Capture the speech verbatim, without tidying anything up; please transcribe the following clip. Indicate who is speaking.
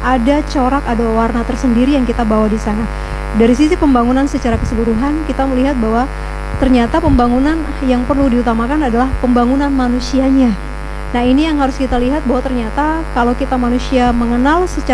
Speaker 1: ada corak, ada warna tersendiri yang kita bawa di sana. Dari sisi pembangunan secara keseluruhan, kita melihat bahwa ternyata pembangunan yang perlu diutamakan adalah pembangunan manusianya. Nah, ini yang harus kita lihat, bahwa ternyata kalau kita manusia mengenal secara